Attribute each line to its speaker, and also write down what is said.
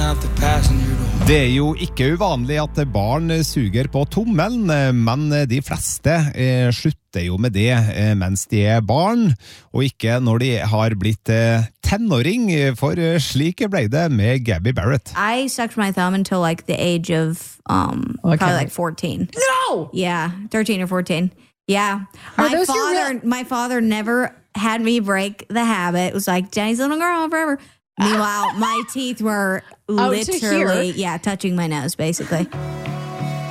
Speaker 1: Det er jo ikke uvanlig at barn suger på tommelen, men de fleste slutter jo med det mens de er barn, og ikke når de har blitt tenåring, for slik ble det med Gabby Barrett.
Speaker 2: I sucked my thumb until like the age of probably like 14.
Speaker 3: No!
Speaker 2: Yeah, 13 or 14. Yeah. My father never had me break the habit. It was like, Jenny's little girl forever. Meanwhile, my teeth were literally, touching my nose, basically.